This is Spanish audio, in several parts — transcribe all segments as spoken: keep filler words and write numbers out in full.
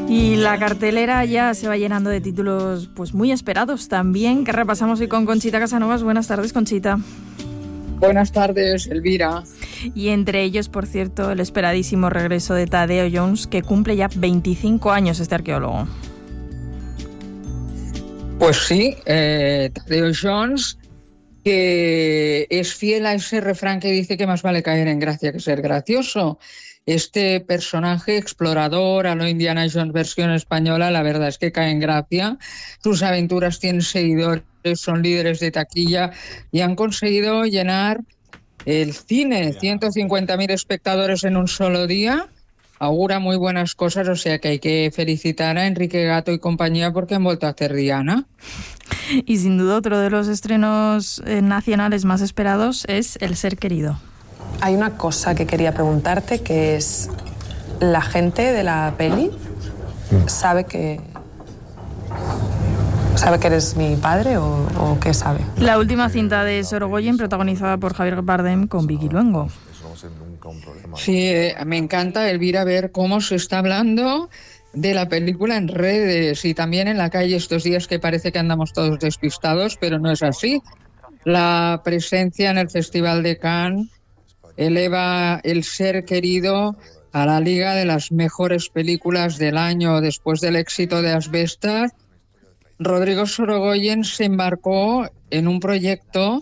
Y la cartelera ya se va llenando de títulos pues muy esperados también, que repasamos hoy con Conchita Casanovas. Buenas tardes, Conchita. Buenas tardes, Elvira. Y entre ellos, por cierto, el esperadísimo regreso de Tadeo Jones, que cumple ya veinticinco años este arqueólogo. Pues sí, eh, Tadeo Jones, que es fiel a ese refrán que dice que más vale caer en gracia que ser gracioso. Este personaje explorador a lo Indiana Jones versión española, la verdad es que cae en gracia. Sus aventuras tienen seguidores, son líderes de taquilla y han conseguido llenar el cine. ciento cincuenta mil espectadores en un solo día. Augura muy buenas cosas, o sea que hay que felicitar a Enrique Gato y compañía porque han vuelto a hacer Diana. Y sin duda otro de los estrenos eh, nacionales más esperados es El ser querido. Hay una cosa que quería preguntarte, que es, ¿la gente de la peli sabe que sabe que eres mi padre o, o qué sabe? La última cinta de Sorogoyen, protagonizada por Javier Bardem con Vicky Luengo. Sí, eh, me encanta, Elvira, ver cómo se está hablando de la película en redes y también en la calle estos días, que parece que andamos todos despistados, pero no es así. La presencia en el Festival de Cannes eleva El ser querido a la liga de las mejores películas del año. Después del éxito de Asbestas, Rodrigo Sorogoyen se embarcó en un proyecto.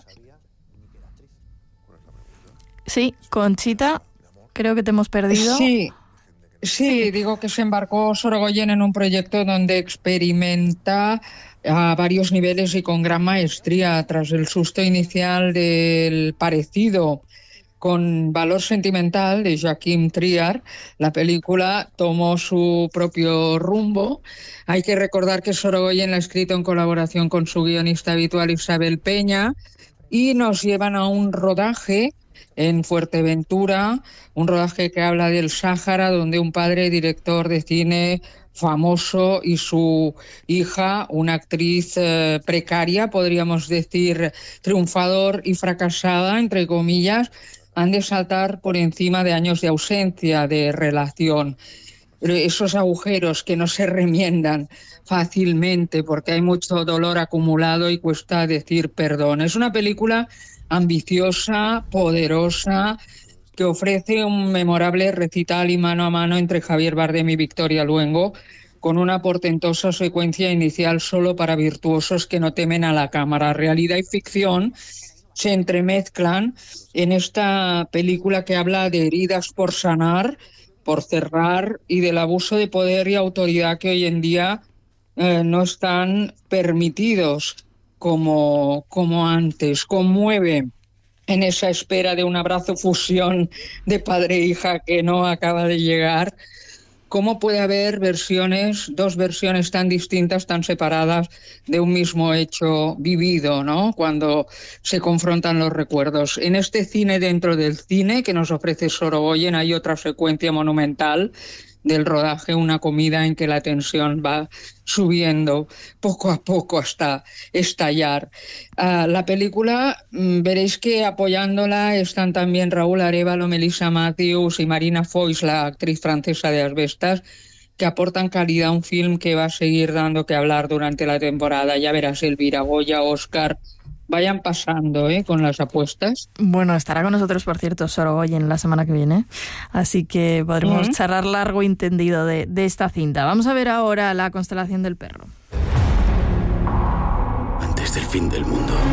Sí, Conchita, creo que te hemos perdido. Sí, sí, sí, digo que se embarcó Sorogoyen en un proyecto donde experimenta a varios niveles y con gran maestría. Tras el susto inicial del parecido con valor sentimental de Joachim Trier, la película tomó su propio rumbo. Hay que recordar que Sorogoyen la ha escrito en colaboración con su guionista habitual Isabel Peña y nos llevan a un rodaje en Fuerteventura, un rodaje que habla del Sáhara, donde un padre director de cine famoso y su hija, una actriz eh, precaria, podríamos decir triunfador y fracasada, entre comillas, han de saltar por encima de años de ausencia de relación. Esos agujeros que no se remiendan fácilmente porque hay mucho dolor acumulado y cuesta decir perdón. Es una película ambiciosa, poderosa, que ofrece un memorable recital y mano a mano entre Javier Bardem y Victoria Luengo, con una portentosa secuencia inicial solo para virtuosos que no temen a la cámara. Realidad y ficción se entremezclan en esta película que habla de heridas por sanar, por cerrar, y del abuso de poder y autoridad que hoy en día eh, no están permitidos como, como antes. Conmueve en esa espera de un abrazo fusión de padre e hija que no acaba de llegar. ¿Cómo puede haber versiones, dos versiones tan distintas, tan separadas de un mismo hecho vivido, ¿no? Cuando se confrontan los recuerdos. En este cine dentro del cine que nos ofrece Sorogoyen hay otra secuencia monumental del rodaje, una comida en que la tensión va subiendo poco a poco hasta estallar. Uh, la película, mm, veréis que apoyándola están también Raúl Arévalo, Melissa Matthews y Marina Foïs, la actriz francesa de Asbestas, que aportan calidad a un film que va a seguir dando que hablar durante la temporada. Ya verás, Elvira, Goya, Oscar, vayan pasando ¿eh? con las apuestas. Bueno, estará con nosotros, por cierto, Sorogoyen la semana que viene, así que podremos uh-huh. charlar largo y entendido de, de esta cinta. Vamos a ver ahora La constelación del perro. Antes del fin del mundo,